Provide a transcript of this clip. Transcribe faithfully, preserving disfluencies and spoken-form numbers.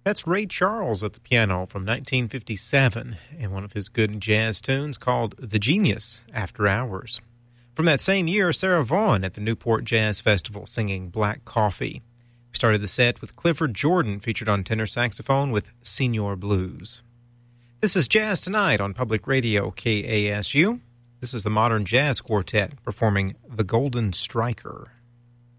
That's Ray Charles at the piano from nineteen fifty-seven, and one of his good jazz tunes called The Genius, After Hours. From that same year, Sarah Vaughan at the Newport Jazz Festival singing Black Coffee. We started the set with Clifford Jordan featured on tenor saxophone with Senior Blues. This is Jazz Tonight on Public Radio K A S U. This is the Modern Jazz Quartet performing The Golden Striker.